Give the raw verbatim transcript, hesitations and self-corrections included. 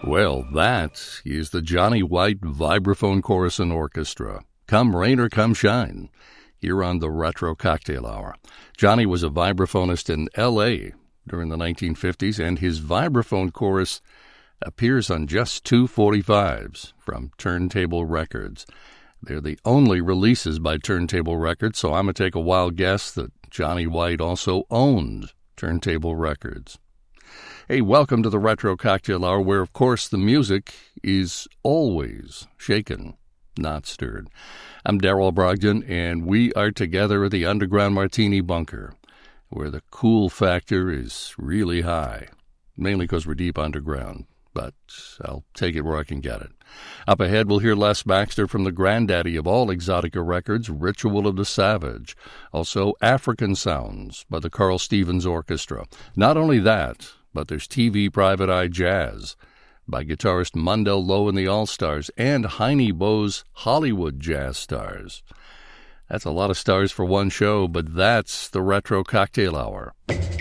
Well, that is the Johnny White Vibraphone Chorus and Orchestra. Come rain or come shine, here on the Retro Cocktail Hour. Johnny was a vibraphonist in L A during the nineteen fifties, and his vibraphone chorus appears on just two forty-fives from Turntable Records. They're the only releases by Turntable Records, so I'm going to take a wild guess that Johnny White also owned Turntable Records. Hey, welcome to the Retro Cocktail Hour, where, of course, the music is always shaken, not stirred. I'm Darrell Brogdon, and we are together at the Underground Martini Bunker, where the cool factor is really high, mainly because we're deep underground, but I'll take it where I can get it. Up ahead, we'll hear Les Baxter from the granddaddy of all Exotica records, Ritual of the Savage. Also, African Sounds by the Carl Stevens Orchestra. Not only that, but there's T V Private Eye Jazz by guitarist Mundell Lowe and the All-Stars, and Heine Bo's Hollywood Jazz Stars. That's a lot of stars for one show, but that's the Retro Cocktail Hour.